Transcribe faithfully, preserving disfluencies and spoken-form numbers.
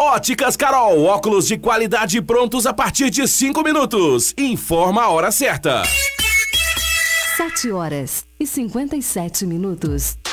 Óticas Carol, óculos de qualidade prontos a partir de cinco minutos. Informa a hora certa. Sete horas e cinquenta e sete minutos.